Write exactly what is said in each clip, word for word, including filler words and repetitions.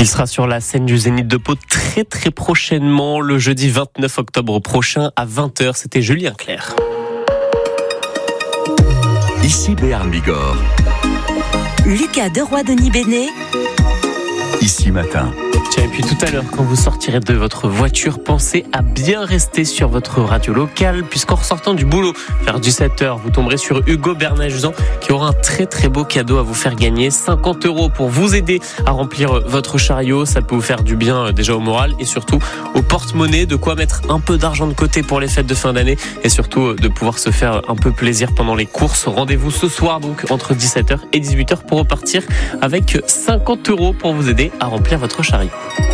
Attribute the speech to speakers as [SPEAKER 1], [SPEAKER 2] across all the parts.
[SPEAKER 1] Il sera sur la scène du Zénith de Pau très très prochainement, le jeudi vingt-neuf octobre prochain à vingt heures. C'était Julien Clerc.
[SPEAKER 2] Ici Béarn Bigorre.
[SPEAKER 3] Lucas Deroy-Denis Bénet.
[SPEAKER 2] Ici Matin.
[SPEAKER 1] Tiens, et puis tout à l'heure, quand vous sortirez de votre voiture, pensez à bien rester sur votre radio locale, puisqu'en ressortant du boulot, vers dix-sept heures, vous tomberez sur Hugo Bernajuzan, qui aura un très très beau cadeau à vous faire gagner. cinquante euros pour vous aider à remplir votre chariot. Ça peut vous faire du bien déjà au moral et surtout au porte-monnaie, de quoi mettre un peu d'argent de côté pour les fêtes de fin d'année et surtout de pouvoir se faire un peu plaisir pendant les courses. Rendez-vous ce soir donc entre dix-sept heures et dix-huit heures pour repartir avec cinquante euros pour vous aider à remplir votre chariot.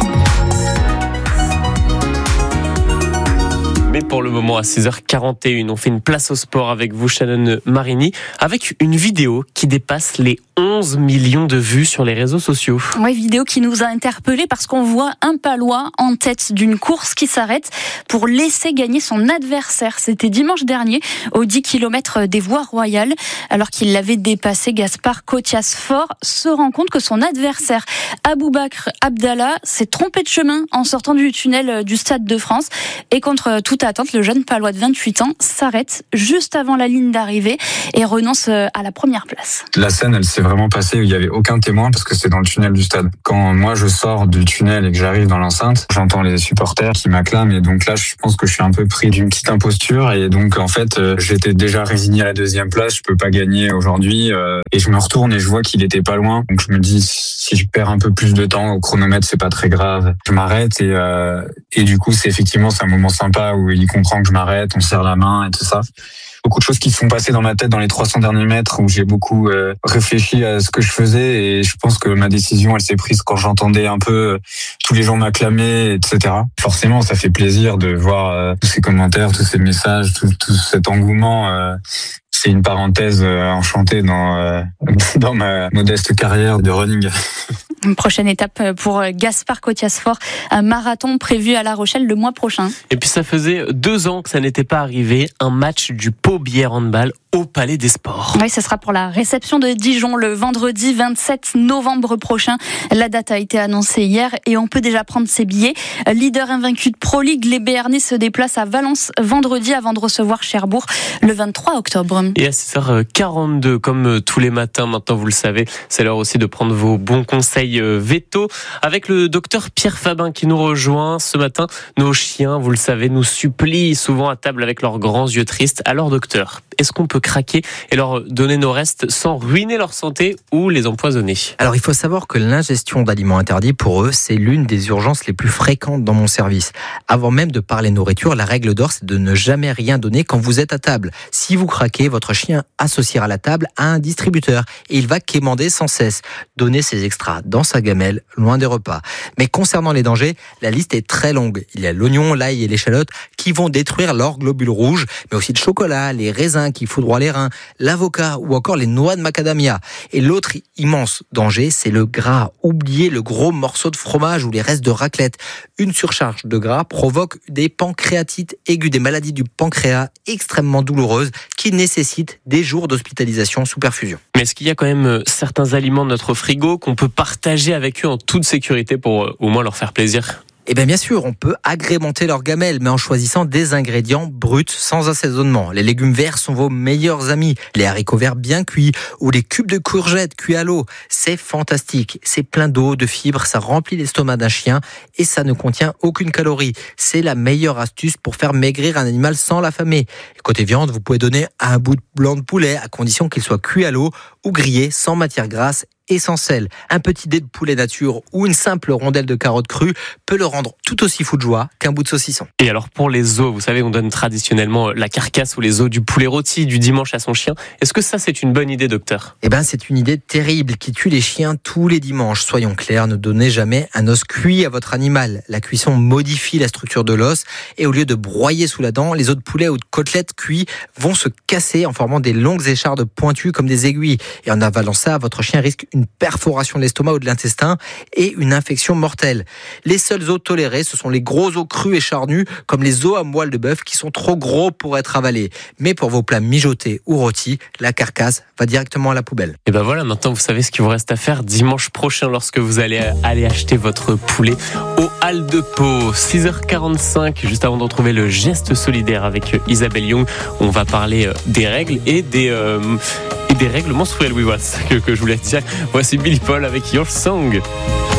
[SPEAKER 1] Mais pour le moment, à six heures quarante et une, on fait une place au sport avec vous, Shannon Marini, avec une vidéo qui dépasse les onze millions de vues sur les réseaux sociaux.
[SPEAKER 4] Oui, vidéo qui nous a interpellés parce qu'on voit un Palois en tête d'une course qui s'arrête pour laisser gagner son adversaire. C'était dimanche dernier, aux dix kilomètres des Voies Royales. Alors qu'il l'avait dépassé, Gaspard Kotias-Fort se rend compte que son adversaire, Aboubakr Abdallah, s'est trompé de chemin en sortant du tunnel du Stade de France. Et contre toute attente, le jeune Palois de vingt-huit ans s'arrête juste avant la ligne d'arrivée et renonce à la première place.
[SPEAKER 5] La scène, elle s'est vraiment passée où il n'y avait aucun témoin parce que c'est dans le tunnel du stade. Quand moi je sors du tunnel et que j'arrive dans l'enceinte, j'entends les supporters qui m'acclament et donc là je pense que je suis un peu pris d'une petite imposture et donc en fait euh, j'étais déjà résigné à la deuxième place, je peux pas gagner aujourd'hui euh, et je me retourne et je vois qu'il était pas loin. Donc je me dis si je perds un peu plus de temps au chronomètre c'est pas très grave. Je m'arrête et euh, et du coup c'est effectivement c'est un moment sympa où il comprend que je m'arrête, on serre la main et tout ça. Beaucoup de choses qui se sont passées dans ma tête dans les trois cents derniers mètres où j'ai beaucoup euh, réfléchi à ce que je faisais et je pense que ma décision elle s'est prise quand j'entendais un peu euh, tous les gens m'acclamer, et cetera. Forcément, ça fait plaisir de voir euh, tous ces commentaires, tous ces messages, tout, tout cet engouement. Euh, c'est une parenthèse euh, enchantée dans euh, dans ma modeste carrière de running.
[SPEAKER 4] Une prochaine étape pour Gaspard Kotias-Fort, un marathon prévu à La Rochelle le mois prochain.
[SPEAKER 1] Et puis ça faisait deux ans que ça n'était pas arrivé, un match du Pau Bière Handball au Palais des Sports.
[SPEAKER 4] Oui, ce sera pour la réception de Dijon le vendredi vingt-sept novembre prochain. La date a été annoncée hier et on peut déjà prendre ses billets. Leader invaincu de Pro League, les Béarnais se déplacent à Valence vendredi avant de recevoir Cherbourg le vingt-trois octobre.
[SPEAKER 1] Et à six heures quarante-deux, comme tous les matins, maintenant vous le savez, c'est l'heure aussi de prendre vos bons conseils veto avec le docteur Pierre Fabin qui nous rejoint ce matin. Nos chiens, vous le savez, nous supplient souvent à table avec leurs grands yeux tristes. Alors docteur, est-ce qu'on peut craquer et leur donner nos restes sans ruiner leur santé ou les empoisonner?
[SPEAKER 6] Alors il faut savoir que l'ingestion d'aliments interdits pour eux, c'est l'une des urgences les plus fréquentes dans mon service. Avant même de parler nourriture, la règle d'or, c'est de ne jamais rien donner quand vous êtes à table. Si vous craquez, votre chien associera la table à un distributeur et il va quémander sans cesse. Donnez ses extras dans sa gamelle, loin des repas. Mais concernant les dangers, la liste est très longue. Il y a l'oignon, l'ail et l'échalote qui vont détruire leurs globules rouges, mais aussi le chocolat, les raisins qui foudroient les reins, l'avocat ou encore les noix de macadamia. Et l'autre immense danger, c'est le gras. Oubliez le gros morceau de fromage ou les restes de raclette. Une surcharge de gras provoque des pancréatites aiguës, des maladies du pancréas extrêmement douloureuses qui nécessitent des jours d'hospitalisation sous perfusion.
[SPEAKER 1] Mais est-ce qu'il y a quand même certains aliments de notre frigo qu'on peut partager avec eux en toute sécurité pour euh, au moins leur faire plaisir?
[SPEAKER 6] Eh bien, bien sûr, on peut agrémenter leur gamelle, mais en choisissant des ingrédients bruts, sans assaisonnement. Les légumes verts sont vos meilleurs amis. Les haricots verts bien cuits ou les cubes de courgettes cuits à l'eau. C'est fantastique. C'est plein d'eau, de fibres, ça remplit l'estomac d'un chien et ça ne contient aucune calorie. C'est la meilleure astuce pour faire maigrir un animal sans l'affamer. Et côté viande, vous pouvez donner un bout de blanc de poulet à condition qu'il soit cuit à l'eau ou grillé sans matière grasse et sans sel. Un petit dé de poulet nature ou une simple rondelle de carotte crue peut le rendre tout aussi fou de joie qu'un bout de saucisson.
[SPEAKER 1] Et alors pour les os, vous savez, on donne traditionnellement la carcasse ou les os du poulet rôti du dimanche à son chien. Est-ce que ça, c'est une bonne idée, docteur?
[SPEAKER 6] Eh ben, c'est une idée terrible qui tue les chiens tous les dimanches. Soyons clairs, ne donnez jamais un os cuit à votre animal. La cuisson modifie la structure de l'os et au lieu de broyer sous la dent, les os de poulet ou de côtelettes cuits vont se casser en formant des longues échardes pointues comme des aiguilles. Et en avalant ça, votre chien risque une une perforation de l'estomac ou de l'intestin et une infection mortelle. Les seules os tolérés, ce sont les gros os crus et charnus, comme les os à moelle de bœuf qui sont trop gros pour être avalés. Mais pour vos plats mijotés ou rôtis, la carcasse va directement à la poubelle.
[SPEAKER 1] Et ben voilà, maintenant vous savez ce qu'il vous reste à faire dimanche prochain lorsque vous allez aller acheter votre poulet au Halles de Pau. six heures quarante-cinq, juste avant de retrouver le geste solidaire avec Isabelle Young, on va parler des règles et des, euh, et des règles menstruelles. Oui, voilà, c'est ça que, que je voulais dire. Voici Billy Paul avec Your Song.